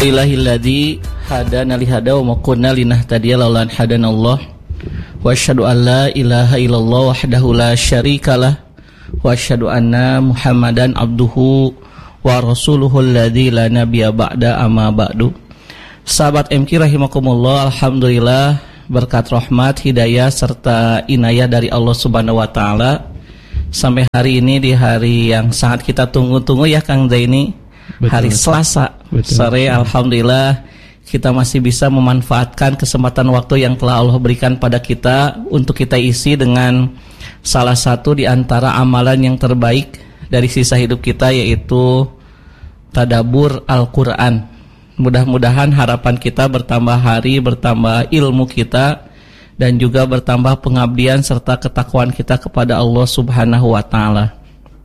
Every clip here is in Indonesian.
Alhamdulillahilladzi hadana li hada wa ma kunna linahtadiya laula an hadanallah wa asyhadu an la ilaha illallah wahdahu la syarikalah wa asyhadu anna Muhammadan abduhu wa rasuluhu alladzi la nabiyya ba'da amma ba'du. Sahabat MQ rahimakumullah, alhamdulillah berkat rahmat, hidayah serta inayah dari Allah Subhanahu wa taala sampai hari ini di hari yang sangat kita tunggu-tunggu ya Kang Zaini. Betul. Hari Selasa sore, alhamdulillah kita masih bisa memanfaatkan kesempatan waktu yang telah Allah berikan pada kita untuk kita isi dengan salah satu di antara amalan yang terbaik dari sisa hidup kita, yaitu tadabbur Al-Quran. Mudah-mudahan harapan kita bertambah hari, bertambah ilmu kita, dan juga bertambah pengabdian serta ketakwaan kita kepada Allah Subhanahu wa ta'ala.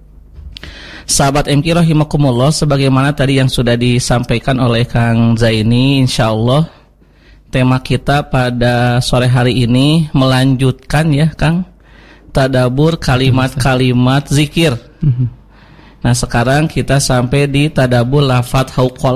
Sahabat MQ rahimakumullah, sebagaimana tadi yang sudah disampaikan oleh Kang Zaini, insyaallah tema kita pada sore hari ini melanjutkan ya Kang, tadabbur kalimat-kalimat zikir. Nah sekarang kita sampai di tadabbur lafadz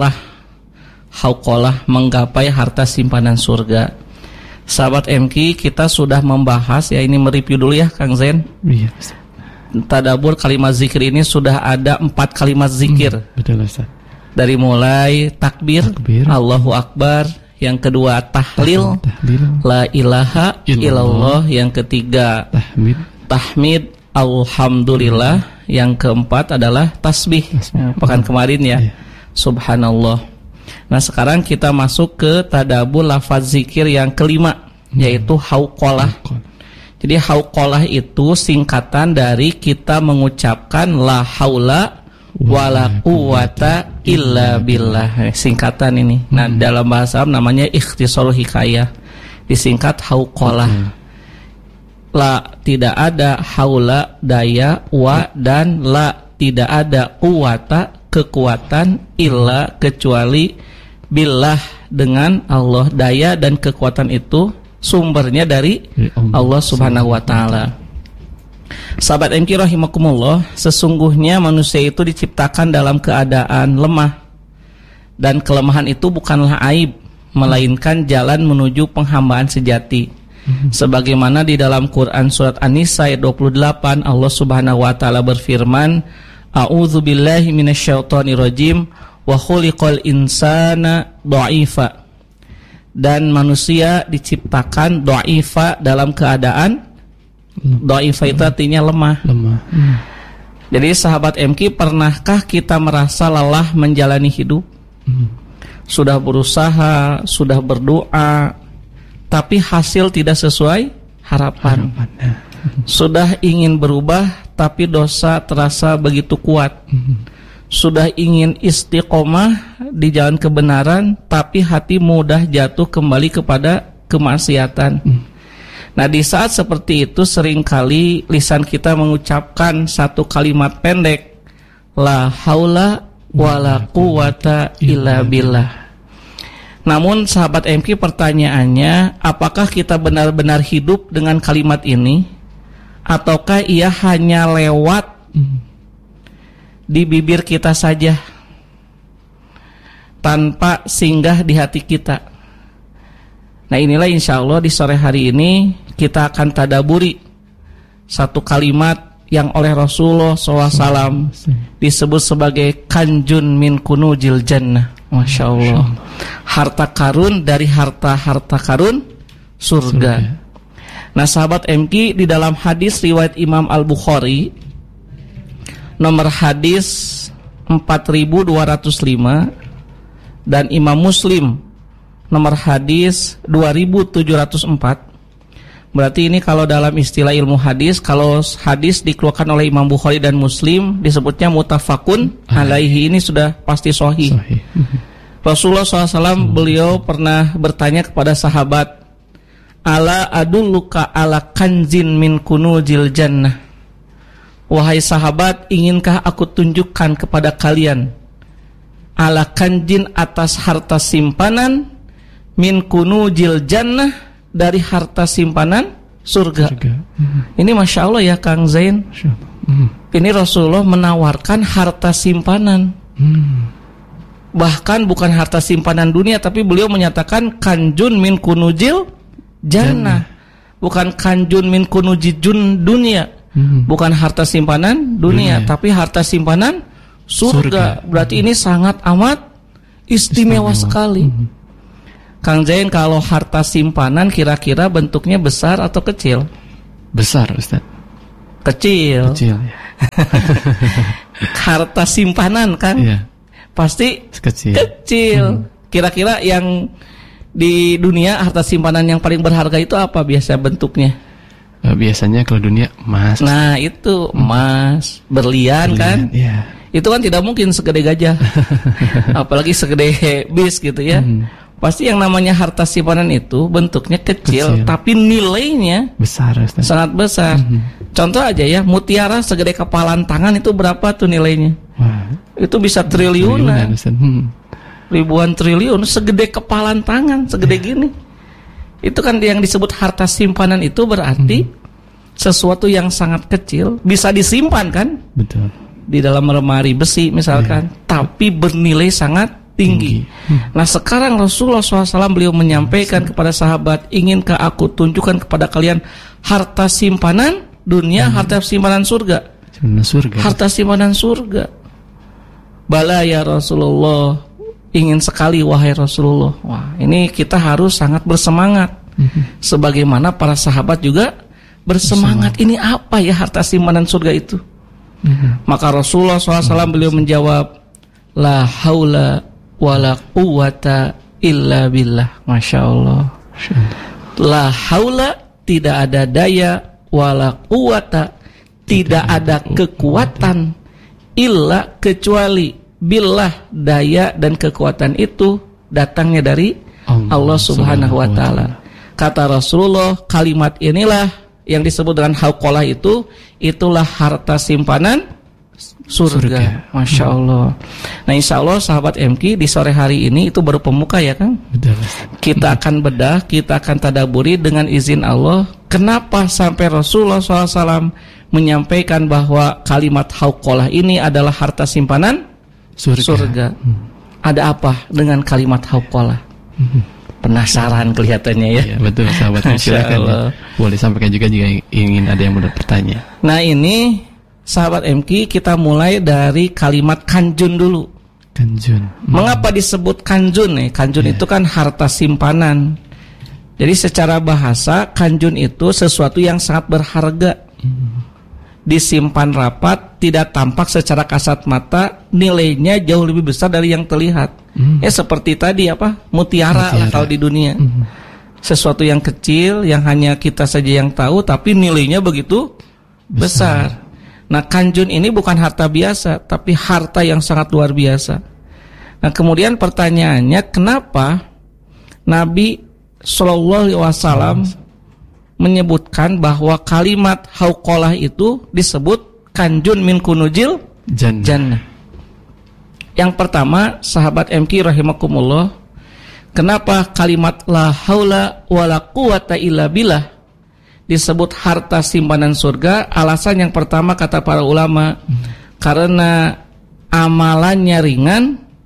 hauqalah, menggapai harta simpanan surga. Sahabat MQ, kita sudah membahas ya, ini mereview dulu ya Kang Zain. Iya. Tadabbur kalimat zikir ini sudah ada 4 kalimat zikir. Betul Ustaz. Dari mulai takbir, Allahu Akbar, yang kedua tahlil, la ilaha illallah, yang ketiga tahmid, alhamdulillah, yang keempat adalah tasbih. Pekan kemarin ya, subhanallah. Nah sekarang kita masuk ke tadabbur lafaz zikir yang kelima, yaitu hauqalah. Jadi hauqalah itu singkatan dari kita mengucapkan la haula wala quwata illa billah. Singkatan ini. Nah, dalam bahasa Arab namanya ikhtisarul hikayah. Disingkat hauqalah. La tidak ada haula daya, wa dan la tidak ada quwata kekuatan, illa kecuali billah dengan Allah. Daya dan kekuatan itu sumbernya dari Allah Subhanahu wa taala. Sahabat MQ rahimakumullah, sesungguhnya manusia itu diciptakan dalam keadaan lemah, dan kelemahan itu bukanlah aib, melainkan jalan menuju penghambaan sejati. Sebagaimana di dalam Quran surat An-Nisa ayat 28, Allah Subhanahu wa taala berfirman, a'udzubillahi minasyaitonirrajim wa khuliqal insana dha'ifa. Dan manusia diciptakan dha'ifa, dalam keadaan dha'ifa itu artinya lemah. Jadi sahabat MQ, pernahkah kita merasa lelah menjalani hidup? Sudah berusaha, sudah berdoa, tapi hasil tidak sesuai harapan. Sudah ingin berubah, tapi dosa terasa begitu kuat. Sudah ingin istiqomah di jalan kebenaran, tapi hati mudah jatuh kembali kepada kemaksiatan. Nah di saat seperti itu seringkali lisan kita mengucapkan satu kalimat pendek, la haula wala quwata illa billah. Namun sahabat MQ, pertanyaannya, apakah kita benar-benar hidup dengan kalimat ini, ataukah ia hanya lewat di bibir kita saja tanpa singgah di hati kita? Nah inilah insya Allah di sore hari ini kita akan tadaburi satu kalimat yang oleh Rasulullah SAW disebut sebagai kanjun min kunujil jannah. Masya Allah, harta karun dari harta-harta karun surga. Nah sahabat MQ, di dalam hadis riwayat Imam Al-Bukhari nomor hadis 4205 dan Imam Muslim nomor hadis 2704. Berarti ini kalau dalam istilah ilmu hadis, kalau hadis dikeluarkan oleh Imam Bukhari dan Muslim disebutnya muttafaqun alaihi, ini sudah pasti sahih. Rasulullah SAW beliau pernah bertanya kepada sahabat, ala adulluka ala kanzin min kunujil jannah. Wahai sahabat, inginkah aku tunjukkan kepada kalian ala kanjin, atas harta simpanan, min kunujil jannah, dari harta simpanan surga. Ini Masya Allah ya Kang Zain. Ini Rasulullah menawarkan harta simpanan. Bahkan bukan harta simpanan dunia, tapi beliau menyatakan kanjun min kunujil jannah. Bukan kanjun min kunujil dunia. Bukan harta simpanan dunia, tapi harta simpanan surga. Berarti ini sangat amat istimewa sekali. Kang Zain, kalau harta simpanan kira-kira bentuknya besar atau kecil? Besar, Ustaz. Kecil. Ya. Harta simpanan kan? Iya. Pasti kecil. Kira-kira yang di dunia harta simpanan yang paling berharga itu apa biasa bentuknya? Biasanya kalau dunia emas. Nah, itu emas, berlian kan? Iya. Itu kan tidak mungkin segede gajah. Apalagi segede bis gitu ya. Pasti yang namanya harta simpanan itu bentuknya kecil. Tapi nilainya besar, Ustaz. Sangat besar. Contoh aja ya, mutiara segede kepalan tangan itu berapa tuh nilainya? Wah, itu bisa triliunan. Ribuan triliun, segede kepalan tangan, segede gini. Itu kan yang disebut harta simpanan, itu berarti sesuatu yang sangat kecil bisa disimpan kan? Betul. Di dalam lemari besi misalkan, tapi bernilai sangat tinggi. Nah, sekarang Rasulullah SAW beliau menyampaikan kepada sahabat, inginkah aku tunjukkan kepada kalian harta simpanan dunia, harta simpanan surga? Harta simpanan surga. Bala ya Rasulullah, ingin sekali wahai Rasulullah. Wah, ini kita harus sangat bersemangat. Sebagaimana para sahabat juga bersemangat. Ini apa ya harta simpanan surga itu? Maka Rasulullah SAW beliau menjawab, la haula wala quwata illa billah. Masya Allah. La haula, tidak ada daya, wala quwata, tidak ada kekuatan, illa, kecuali, billah, daya dan kekuatan itu datangnya dari Allah Subhanahu wa ta'ala. Kata Rasulullah, kalimat inilah yang disebut dengan hauqalah itu, itulah harta simpanan surga. Masya Allah. Nah, insya Allah sahabat MQ di sore hari ini itu baru pembuka ya Kang. Kita akan bedah, kita akan tadaburi dengan izin Allah. Kenapa sampai Rasulullah SAW menyampaikan bahwa kalimat hauqalah ini adalah harta simpanan surga. Ada apa dengan kalimat hauqalah? Penasaran kelihatannya ya. Iya, betul sahabat. Silakan ya. Boleh sampaikan juga jika ingin ada yang bertanya. Nah, ini sahabat MQ, kita mulai dari kalimat kanjun dulu. Kanjun. Mengapa disebut kanjun nih? Kanjun itu kan harta simpanan. Jadi secara bahasa kanjun itu sesuatu yang sangat berharga. Disimpan rapat, tidak tampak secara kasat mata, nilainya jauh lebih besar dari yang terlihat. Ya seperti tadi apa? Mutiara lah kalau di dunia. Sesuatu yang kecil yang hanya kita saja yang tahu, tapi nilainya begitu besar. Nah, kanjun ini bukan harta biasa, tapi harta yang sangat luar biasa. Nah, kemudian pertanyaannya, kenapa Nabi SAW menyebutkan bahwa kalimat hauqalah itu disebut kanjun min kunujil jannah? Yang pertama, sahabat MQ rahimakumullah, kenapa kalimat la haula wala quwata illa billah disebut harta simpanan surga? Alasan yang pertama kata para ulama, karena amalannya ringan,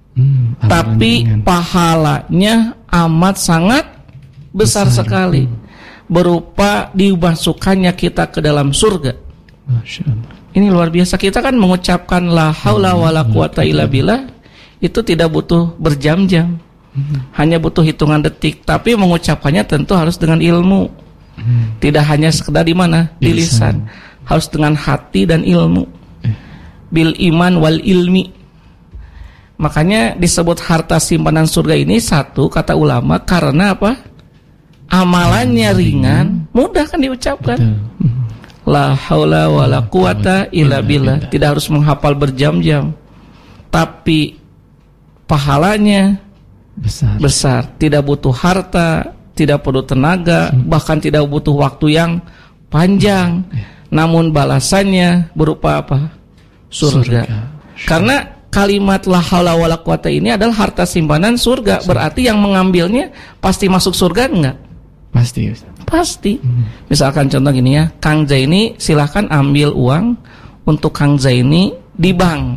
tapi pahalanya amat sangat besar sekali, berupa dimasukkannya kita ke dalam surga. Masya Allah. Ini luar biasa. Kita kan mengucapkan la haula wala quwata illa billah itu tidak butuh berjam-jam, hanya butuh hitungan detik. Tapi mengucapkannya tentu harus dengan ilmu. Tidak hanya sekedar di mana? Di lisan. Harus dengan hati dan ilmu. Bil iman wal ilmi. Makanya disebut harta simpanan surga ini, satu kata ulama, karena apa? Amalannya ringan, mudah kan diucapkan. La haula wala quwata illa billah. Tidak harus menghafal berjam-jam, tapi pahalanya besar. Tidak butuh harta, tidak perlu tenaga, bahkan tidak butuh waktu yang panjang. Namun balasannya berupa apa? Surga. Karena kalimat la haula wala quwata ini adalah harta simpanan surga. Berarti yang mengambilnya pasti masuk surga enggak? Pasti, Ustaz. Pasti. Misalkan contoh gini ya, Kang Zaini silahkan ambil uang untuk Kang Zaini di bank.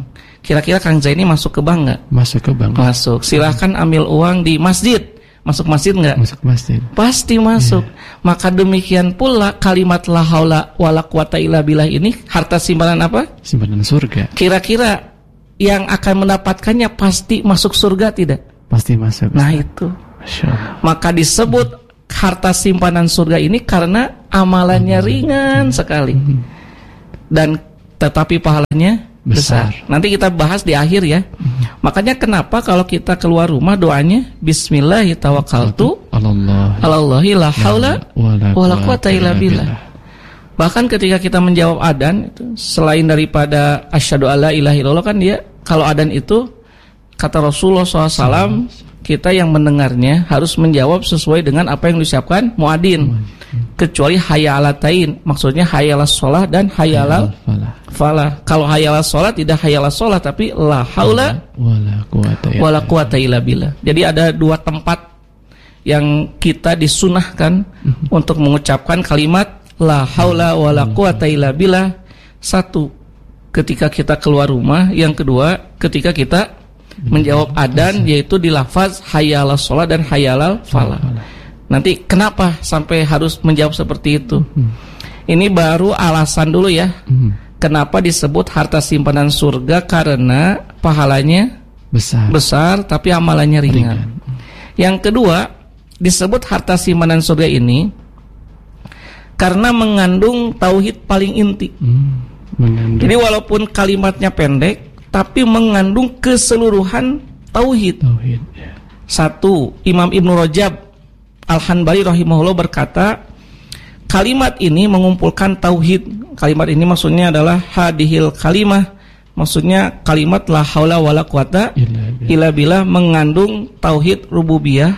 Kira-kira Kang Zain ini masuk ke bank nggak? Masuk ke bank. Masuk. Silahkan ambil uang di masjid. Masuk masjid nggak? Masuk masjid. Pasti masuk. Maka demikian pula kalimat la haula wala quwata illa billah ini harta simpanan apa? Simpanan surga. Kira-kira yang akan mendapatkannya pasti masuk surga tidak? Pasti masuk. Nah itu. Masya Allah. Maka disebut harta simpanan surga ini karena amalannya ringan sekali. Dan tetapi pahalanya besar. Nanti kita bahas di akhir ya. Makanya kenapa kalau kita keluar rumah doanya Bismillahi tawakkaltu Alallahi la haula wala quwata illa billah. Bahkan ketika kita menjawab adzan itu selain daripada asyhadu alla ilaha illallah kan dia kalau adzan itu kata Rasulullah SAW kita yang mendengarnya harus menjawab sesuai dengan apa yang disiapkan muadzin. Kecuali hayya 'alatain, maksudnya hayya 'alas shalah dan hayya 'alal falah. Kalau hayya 'alas shalah tidak hayya 'alas shalah tapi la haula wala quwata illa billah. Jadi ada dua tempat yang kita disunahkan untuk mengucapkan kalimat la haula wala quwata illa billah. Satu, ketika kita keluar rumah. Yang kedua, ketika kita menjawab adzan, yaitu di lafaz hayya 'alas shalah dan hayya 'alal falah. Nanti kenapa sampai harus menjawab seperti itu? Ini baru alasan dulu ya. Kenapa disebut harta simpanan surga? Karena pahalanya besar tapi amalannya ringan. Yang kedua, disebut harta simpanan surga ini karena mengandung tauhid paling inti. Jadi walaupun kalimatnya pendek, tapi mengandung keseluruhan tauhid. Satu, Imam Ibnu Rajab Al-Hanbali rahimahullah berkata, kalimat ini mengumpulkan tauhid. Kalimat ini maksudnya adalah hadihil kalimah, maksudnya kalimat la haula wala quwata illa billah mengandung tauhid rububiyah,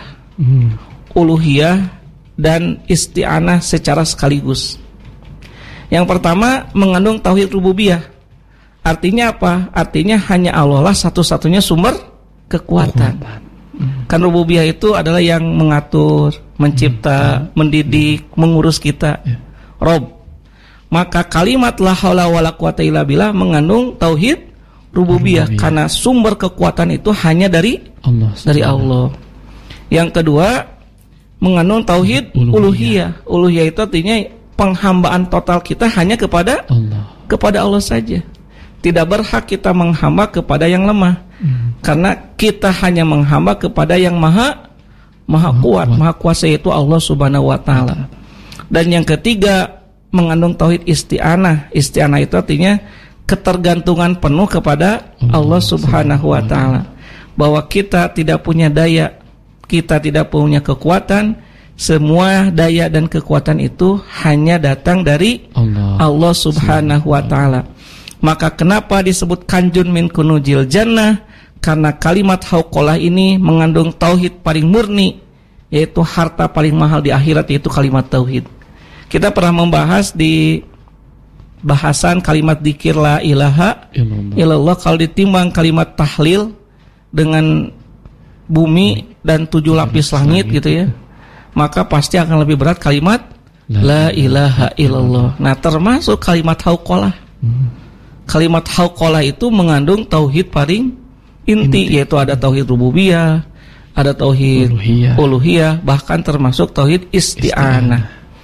uluhiyah dan isti'anah secara sekaligus. Yang pertama mengandung tauhid rububiyah. Artinya apa? Artinya hanya Allah lah satu-satunya sumber kekuatan. Kan rububiyah itu adalah yang mengatur, mencipta, mendidik, mengurus kita. Rob. Maka kalimat la haula wala quwata illa billah mengandung tauhid rububiyah karena sumber kekuatan itu hanya dari Allah. Yang kedua mengandung tauhid uluhiyah. Uluhiyah itu artinya penghambaan total kita hanya kepada Allah saja. Tidak berhak kita menghamba kepada yang lemah. Karena kita hanya menghamba kepada yang maha kuat, maha kuasa, yaitu Allah Subhanahu wa taala. Dan yang ketiga mengandung tauhid isti'anah. Isti'anah itu artinya ketergantungan penuh kepada Allah Subhanahu wa taala. Bahwa kita tidak punya daya, kita tidak punya kekuatan, semua daya dan kekuatan itu hanya datang dari Allah Subhanahu wa taala. Maka kenapa disebut kanjun min kunujil jannah? Karena kalimat hauqalah ini mengandung tauhid paling murni, yaitu harta paling mahal di akhirat, yaitu kalimat tauhid. Kita pernah membahas di bahasan kalimat dzikir la ilaha illallah, kalau ditimbang kalimat tahlil dengan bumi dan 7 lapis langit gitu ya, maka pasti akan lebih berat kalimat la ilaha illallah. Nah, termasuk kalimat hauqalah. Kalimat hauqalah itu mengandung tauhid paling inti, yaitu ada tauhid rububiyah, ada tauhid uluhiyah, bahkan termasuk tauhid isti'anah.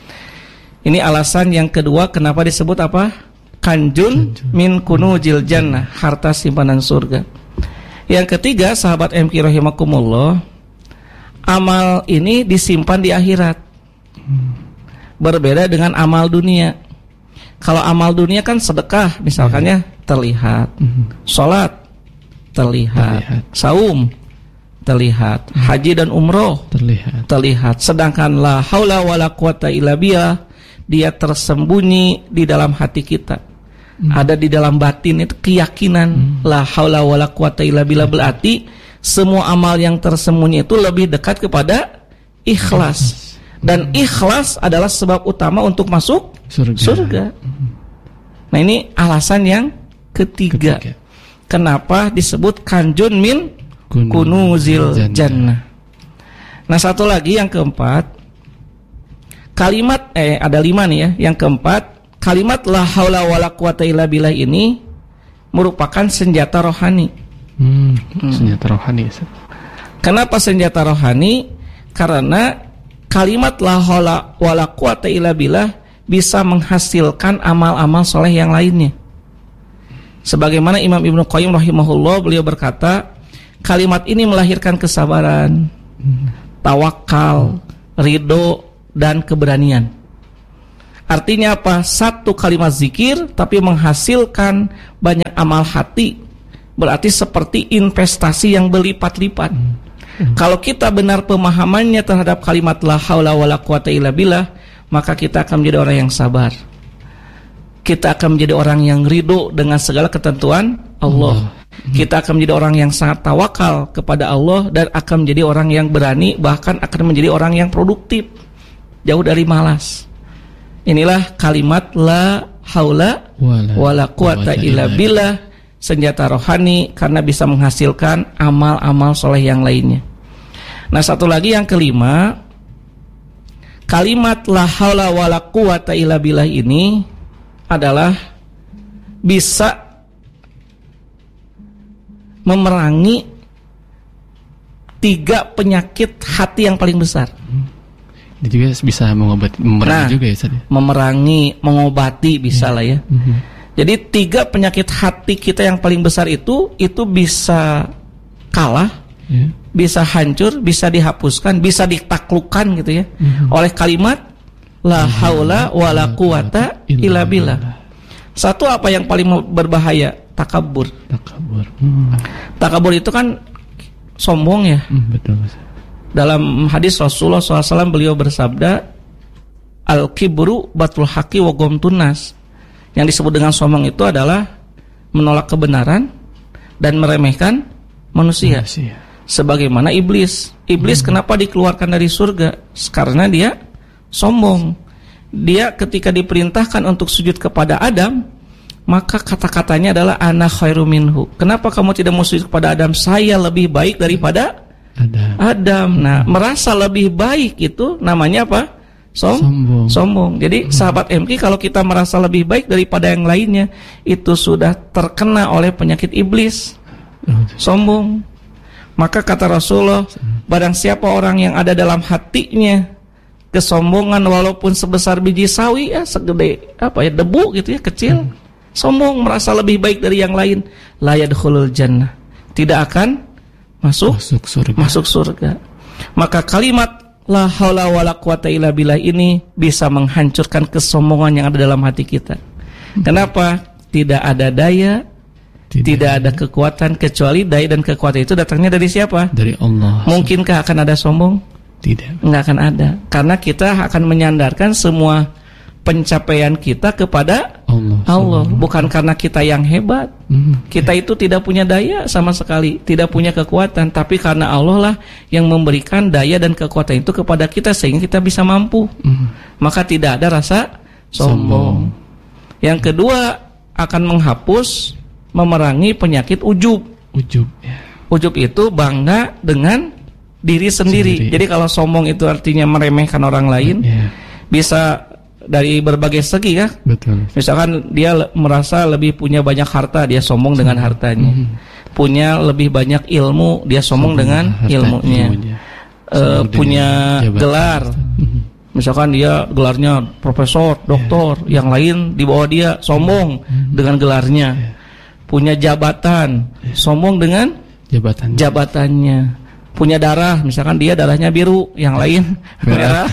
Ini alasan yang kedua kenapa disebut apa? Kanjun min kunujil jannah, harta simpanan surga. Yang ketiga, sahabat MQ rahimakumullah, amal ini disimpan di akhirat. Berbeda dengan amal dunia. Kalau amal dunia kan sedekah misalkannya terlihat, sholat terlihat, saum terlihat, haji dan umroh terlihat. Sedangkan la haula wala quwata illa billah dia tersembunyi di dalam hati kita. Ada di dalam batin itu keyakinan la haula wala quwata illa billah, berarti semua amal yang tersembunyi itu lebih dekat kepada ikhlas. Dan ikhlas adalah sebab utama untuk masuk surga. Nah, ini alasan yang ketiga. Kenapa disebut kanjun min kunuzil jannah. Nah, satu lagi yang keempat, kalimat ada 5 nih ya. Yang keempat, kalimat la haula wala quwata illa billah ini merupakan senjata rohani. Senjata rohani. Kenapa senjata rohani? Karena kalimat la haula wala quwata illa billah bisa menghasilkan amal-amal soleh yang lainnya. Sebagaimana Imam Ibnu Qayyim rahimahullah, beliau berkata, kalimat ini melahirkan kesabaran, tawakal, ridho, dan keberanian. Artinya apa? Satu kalimat zikir tapi menghasilkan banyak amal hati, berarti seperti investasi yang berlipat-lipat. Kalau kita benar pemahamannya terhadap kalimat la haula wala quwata illa billah, maka kita akan menjadi orang yang sabar. Kita akan menjadi orang yang ridho dengan segala ketentuan Allah. Kita akan menjadi orang yang sangat tawakal kepada Allah, dan akan menjadi orang yang berani, bahkan akan menjadi orang yang produktif, jauh dari malas. Inilah kalimat la haula wala quwata illa billah, senjata rohani karena bisa menghasilkan amal-amal soleh yang lainnya. Nah, satu lagi yang kelima, kalimat la haula wala quwata illa billah ini adalah bisa memerangi 3 penyakit hati yang paling besar. Dia juga bisa memerangi juga ya, Ustaz? Memerangi, mengobati bisa lah ya. Jadi 3 penyakit hati kita yang paling besar itu bisa kalah, bisa hancur, bisa dihapuskan, bisa ditaklukkan gitu ya, oleh kalimat la haula wala quwata illa billah. Satu, apa yang paling berbahaya? Takabur. Takabur itu kan sombong ya. Betul. Dalam hadis Rasulullah SAW beliau bersabda, al-kibru batul haqi wa ghamtun nas. Yang disebut dengan sombong itu adalah menolak kebenaran dan meremehkan manusia. Sebagaimana iblis. Iblis kenapa dikeluarkan dari surga? Karena dia sombong. Dia ketika diperintahkan untuk sujud kepada Adam, maka kata-katanya adalah ana khairu minhu. Kenapa kamu tidak mau sujud kepada Adam? Saya lebih baik daripada Adam. Nah, merasa lebih baik itu namanya apa? Sombong. Jadi sahabat MK, kalau kita merasa lebih baik daripada yang lainnya, itu sudah terkena oleh penyakit iblis, sombong. Maka kata Rasulullah, barang siapa orang yang ada dalam hatinya kesombongan walaupun sebesar biji sawi, ya segede debu gitu ya, kecil, sombong, merasa lebih baik dari yang lain, la yadkhulul jannah, tidak akan masuk surga. Maka kalimat la haula wala quwata illa billah ini bisa menghancurkan kesombongan yang ada dalam hati kita. Kenapa? Tidak ada daya, tidak ada kekuatan, kecuali daya dan kekuatan itu datangnya dari siapa? Dari Allah. Mungkinkah akan ada sombong? Tidak. Enggak akan ada. Karena kita akan menyandarkan semua pencapaian kita kepada Allah. Bukan karena kita yang hebat. Kita itu tidak punya daya sama sekali, tidak punya kekuatan, tapi karena Allah lah yang memberikan daya dan kekuatan itu kepada kita sehingga kita bisa mampu. Maka tidak ada rasa sombong. Yang kedua, akan menghapus, memerangi penyakit ujub. Ujub itu bangga dengan diri sendiri. Jadi kalau sombong itu artinya meremehkan orang lain, bisa dari berbagai segi kan. Betul. Misalkan dia merasa lebih punya banyak harta, dia sombong dengan hartanya. Punya lebih banyak ilmu, dia sombong dengan ilmunya. Punya gelar, misalkan dia gelarnya profesor, doktor, yang lain di bawah dia sombong dengan gelarnya. Punya jabatan, sombong dengan jabatannya. Punya darah, misalkan dia darahnya biru, yang lain merah.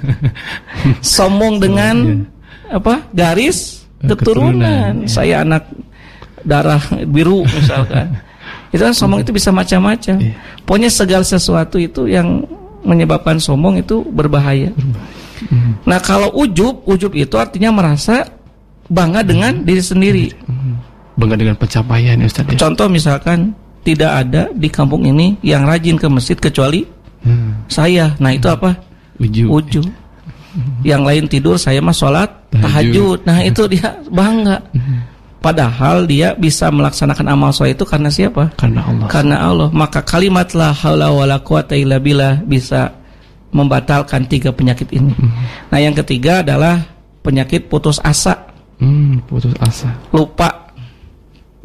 Sombong dengan garis keturunan. Saya anak darah biru misalkan. Itu kan sombong itu bisa macam-macam. Pokoknya segala sesuatu itu yang menyebabkan sombong itu berbahaya. Nah, kalau ujub itu artinya merasa bangga dengan diri sendiri. Bangga dengan pencapaian, Ustaz. Contoh misalkan, tidak ada di kampung ini yang rajin ke masjid kecuali saya. Nah, itu apa? Ujub. Yang lain tidur, saya mah sholat tahajud. Nah, itu dia bangga. Padahal dia bisa melaksanakan amal soleh itu karena siapa? Karena Allah. Maka kalimat la haula wala quwata illa billah bisa membatalkan 3 penyakit ini. Nah, yang ketiga adalah penyakit putus asa. Lupa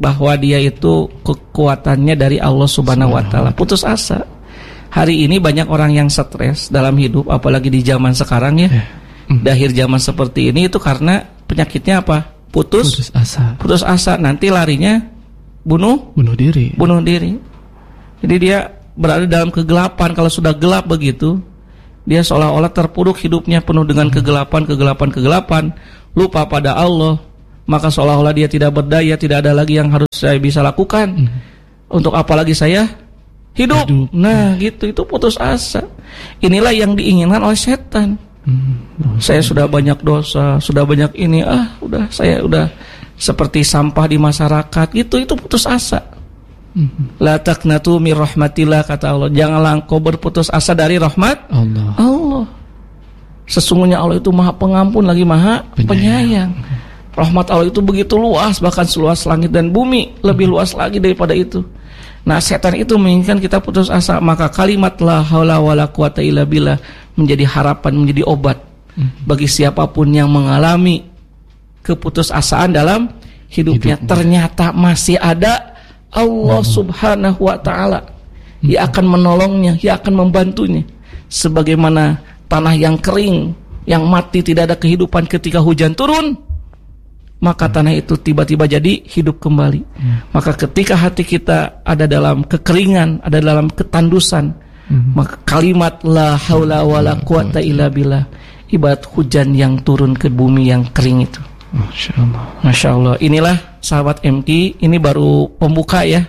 bahwa dia itu kekuatannya dari Allah Subhanahu wa taala. Putus asa. Hari ini banyak orang yang stres dalam hidup, apalagi di zaman sekarang ya. Di akhir zaman seperti ini itu karena penyakitnya apa? Putus asa. Putus asa, nanti larinya bunuh diri. Jadi dia berada dalam kegelapan. Kalau sudah gelap begitu, dia seolah-olah terpuruk hidupnya penuh dengan kegelapan, lupa pada Allah. Maka seolah-olah dia tidak berdaya, tidak ada lagi yang harus saya bisa lakukan. Untuk apa lagi saya hidup? Nah, gitu, itu putus asa. Inilah yang diinginkan oleh setan. Saya sudah banyak dosa, sudah banyak ini, saya udah seperti sampah di masyarakat. Gitu, itu putus asa. La taqnatu mir rahmatillah, kata Allah. Janganlah engkau berputus asa dari rahmat Allah. Sesungguhnya Allah itu Maha Pengampun lagi Maha Penyayang. Rahmat Allah itu begitu luas, bahkan seluas langit dan bumi, lebih luas lagi daripada itu. Nah, setan itu menginginkan kita putus asa, maka kalimat la haula wala quwata illa billah menjadi harapan, menjadi obat bagi siapapun yang mengalami keputusasaan dalam hidupnya. Ternyata masih ada Allah Subhanahu wa taala yang akan menolongnya, yang akan membantunya. Sebagaimana tanah yang kering, yang mati, tidak ada kehidupan ketika hujan turun, maka tanah itu tiba-tiba jadi hidup kembali. Maka ketika hati kita ada dalam kekeringan, ada dalam ketandusan, maka kalimat la haula wala quwata illa billah ibarat hujan yang turun ke bumi yang kering itu. Masya Allah. Inilah sahabat MK, ini baru pembuka ya.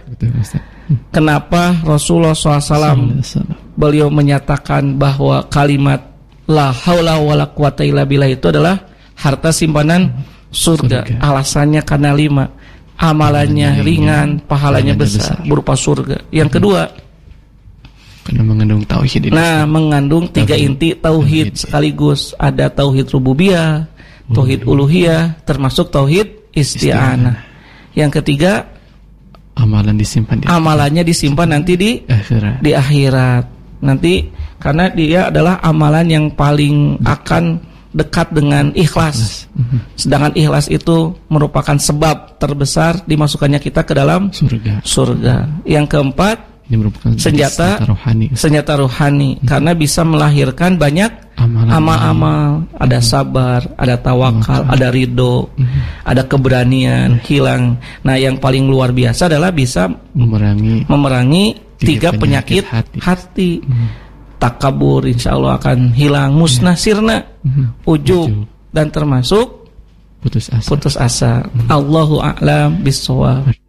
Kenapa Rasulullah SAW beliau menyatakan bahwa kalimat la haula wala quwata illa billah itu adalah harta simpanan surga. Alasannya karena 5. Amalannya ringan, pahalanya besar berupa surga. Yang kedua, karena mengandung tauhid. Mengandung 3 inti tauhid sekaligus. Ada tauhid rububiyah, tauhid uluhiyah, termasuk tauhid isti'anah. Yang ketiga, amalannya disimpan nanti di akhirat. Nanti karena dia adalah amalan yang paling akan dekat dengan ikhlas. Sedangkan ikhlas itu merupakan sebab terbesar dimasukkannya kita ke dalam surga. Yang keempat, ini merupakan senjata rohani karena bisa melahirkan banyak amal-amal. Ada sabar, ada tawakal, ada ridho, ada keberanian, hilang. Nah, yang paling luar biasa adalah bisa memerangi 3 penyakit hati. Takabur insya Allah akan hilang, musnah, sirna, ujub, dan termasuk putus asa. Allahu a'lam bishawab.